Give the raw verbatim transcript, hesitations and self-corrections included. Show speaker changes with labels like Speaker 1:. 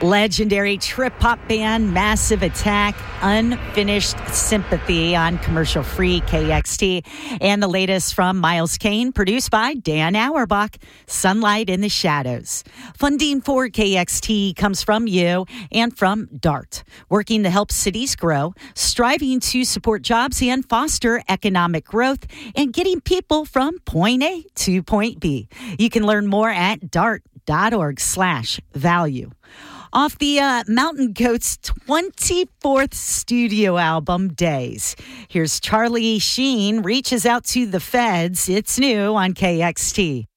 Speaker 1: Legendary trip hop band Massive Attack, Unfinished Sympathy on commercial-free K X T. And the latest from Miles Kane, produced by Dan Auerbach, Sunlight in the Shadows. Funding for K X T comes from you and from DART, working to help cities grow, striving to support jobs and foster economic growth, and getting people from point A to point B. You can learn more at dart.org slash value. Off the uh, Mountain Goats' twenty-fourth studio album, Days. Here's Charlie Sheen, Reaches Out to the Feds. It's new on K X T.